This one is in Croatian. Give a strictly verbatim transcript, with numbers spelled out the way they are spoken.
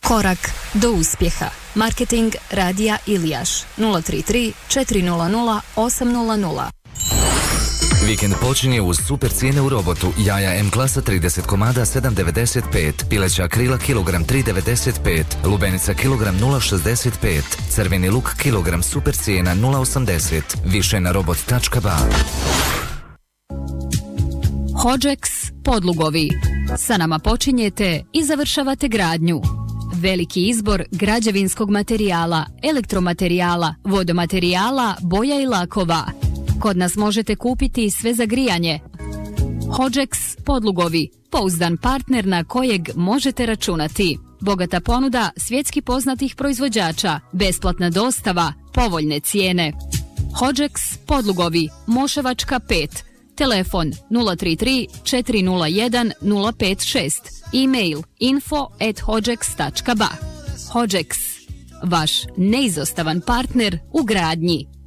Korak do uspjeha. Marketing Radija Ilijaš nula tri tri četiri nula nula osam nula nula. Vikend počinje uz super cijene u Robotu. Jaja M klasa trideset komada sedam devedeset pet, pileća krila kilogram tri devedeset pet, lubenica kilogram nula šezdeset pet, crveni luk kilogram super cijena nula osamdeset. Više na robot tačka ba. Hodžeks Podlugovi. Sa nama počinjete i završavate gradnju. Veliki izbor građevinskog materijala, elektromaterijala, vodomaterijala, boja i lakova. Kod nas možete kupiti sve za grijanje. Hodžeks Podlugovi, pouzdan partner na kojeg možete računati. Bogata ponuda svjetski poznatih proizvođača, besplatna dostava, povoljne cijene. Hodžeks Podlugovi, Moševačka pet, telefon nula tri tri četiri nula jedan nula pet šest, e-mail info at hodžeks tačka ba. Hodžeks, vaš neizostavan partner u gradnji.